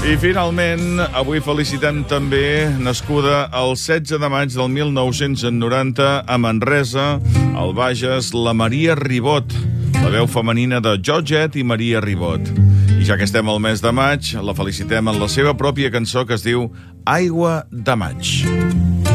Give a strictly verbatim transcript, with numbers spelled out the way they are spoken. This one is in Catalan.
I finalment, avui felicitem també, nascuda el setze de maig del mil nou-cents noranta a Manresa, al Bages, la Maria Ribot, la veu femenina de Georgette i Maria Ribot. I ja que estem al mes de maig, la felicitem en la seva pròpia cançó que es diu Aigua de maig.